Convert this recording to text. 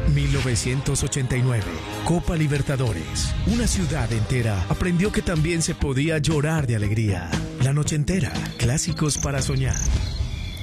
1989, Copa Libertadores. Una ciudad entera aprendió que también se podía llorar de alegría. La noche entera, clásicos para soñar.